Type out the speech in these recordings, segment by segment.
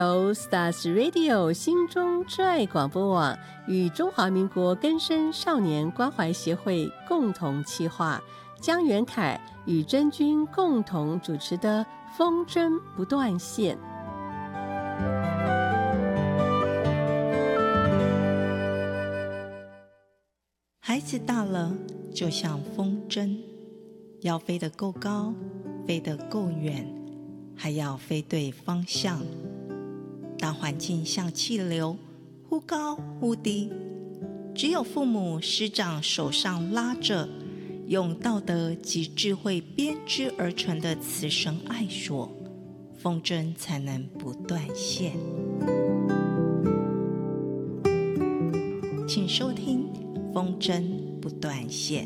由 Stars Radio 心中之爱广播网与中华民国更生少年关怀协会共同企划，江元凯与真君共同主持的风筝不断线。 孩子大了，就像风筝，要飞得够高，飞得够远，还要飞对方向。大环境像气流，忽高忽低，只有父母师长手上拉着用道德及智慧编织而成的慈绳爱索，风筝才能不断线。请收听风筝不断线。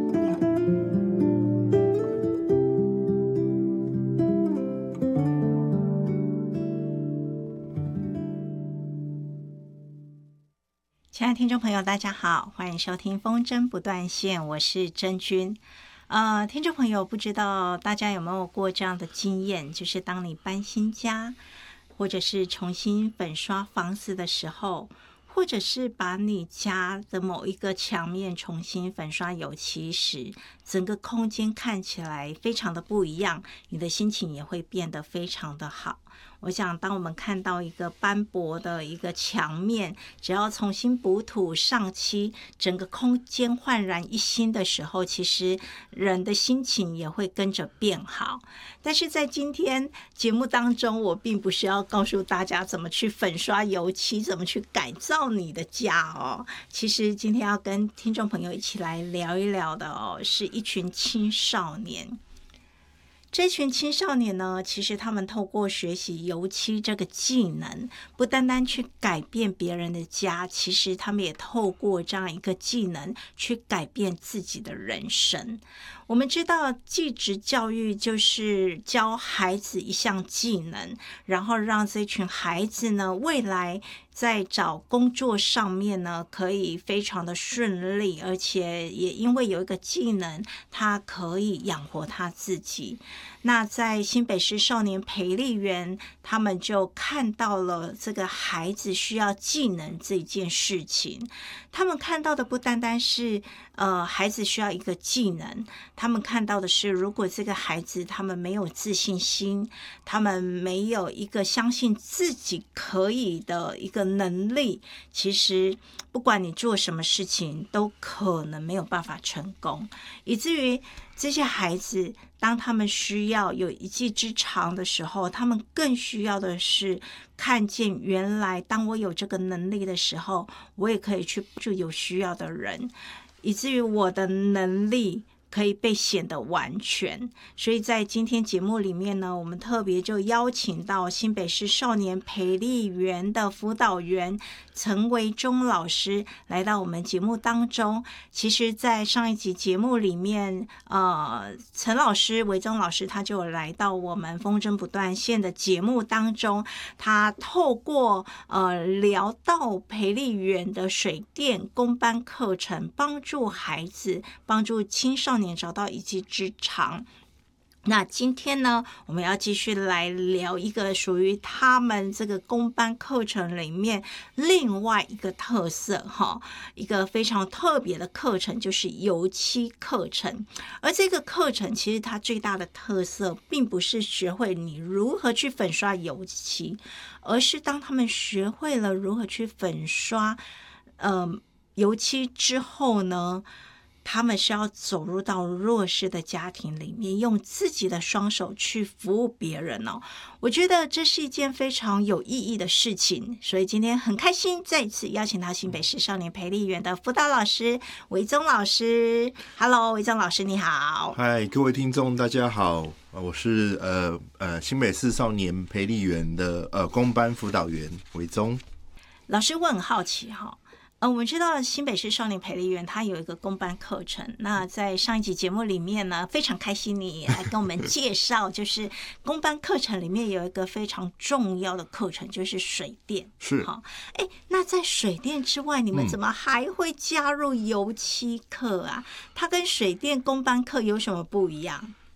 亲爱的听众朋友大家好，欢迎收听风筝不断线，我是真君。听众朋友，不知道大家有没有过这样的经验，就是当你搬新家或者是重新粉刷房子的时候，或者是把你家的某一个墙面重新粉刷油漆时，整个空间看起来非常的不一样，你的心情也会变得非常的好。我想当我们看到一个斑驳的一个墙面，只要重新补土上漆，整个空间焕然一新的时候，其实人的心情也会跟着变好。但是在今天节目当中，我并不是要告诉大家怎么去粉刷油漆，怎么去改造你的家哦。其实今天要跟听众朋友一起来聊一聊的哦，是一群青少年。这群青少年呢，其实他们透过学习油漆这个技能，不单单去改变别人的家，其实他们也透过这样一个技能去改变自己的人生。我们知道技职教育就是教孩子一项技能，然后让这群孩子呢，未来在找工作上面呢，可以非常的顺利，而且也因为有一个技能，他可以养活他自己。那在新北市少年培力园，他们就看到了这个孩子需要技能这一件事情。他们看到的不单单是孩子需要一个技能，他们看到的是，如果这个孩子他们没有自信心，他们没有一个相信自己可以的一个能力，其实不管你做什么事情都可能没有办法成功，以至于这些孩子当他们需要有一技之长的时候，他们更需要的是看见原来当我有这个能力的时候，我也可以去帮助有需要的人，以至于我的能力可以被显得完全。所以在今天节目里面呢，我们特别就邀请到新北市少年培力园的辅导员陈维忠老师来到我们节目当中。其实在上一集节目里面陈老师维忠老师他就来到我们风筝不断线的节目当中，他透过聊到培力园的水电工班课程，帮助孩子帮助青少年找到一技之长。那今天呢，我们要继续来聊一个属于他们这个工班课程里面另外一个特色哈，一个非常特别的课程，就是油漆课程。而这个课程其实它最大的特色并不是学会你如何去粉刷油漆，而是当他们学会了如何去粉刷油漆之后呢，他们是要走入到弱势的家庭里面，用自己的双手去服务别人哦。我觉得这是一件非常有意义的事情，所以今天很开心再一次邀请到新北市少年培力园的辅导老师维忠老师。Hello， 维忠老师你好。 嗨，各位听众大家好，我是新北市少年培力园的工班辅导员维忠。 老师，我很好奇哈。我们知道新北市少年培力园它有一个工班课程，那在上一集节目里面呢，非常开心你来跟我们介绍，就是工班课程里面有一个非常重要的课程，就是水电。 是， 好，那在水电之外，你们怎么还会加入油漆课啊？它跟水电工班课有什么不一样？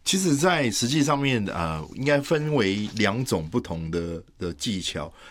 其实，在实际上面，应该分为2种不同的技巧。